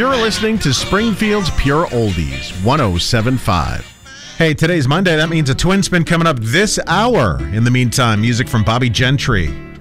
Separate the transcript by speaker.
Speaker 1: You're listening to Springfield's Pure Oldies, 107.5. Hey, today's Monday. That means a twin spin coming up this hour. In the meantime, music from Bobby Gentry.